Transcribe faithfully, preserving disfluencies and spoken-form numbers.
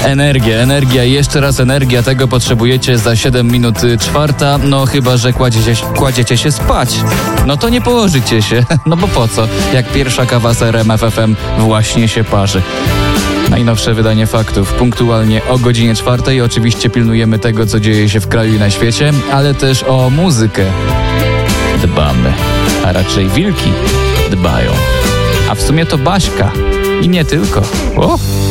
Energia, energia, jeszcze raz energia, tego potrzebujecie za siedem minut czwarta, no chyba, że kładziecie, kładziecie się spać. No to nie położycie się, no bo po co, jak pierwsza kawa z R M F F M właśnie się parzy. Najnowsze wydanie faktów punktualnie o godzinie czwartej. Oczywiście pilnujemy tego, co dzieje się w kraju i na świecie, ale też o muzykę dbamy, a raczej wilki dbają. A w sumie to Baśka i nie tylko. O!